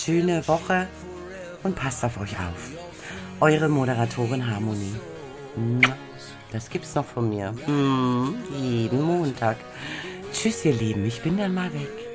schöne Woche und passt auf euch auf. Eure Moderatorin Harmonie. Das gibt's noch von mir. Jeden Montag. Tschüss, ihr Lieben, ich bin dann mal weg.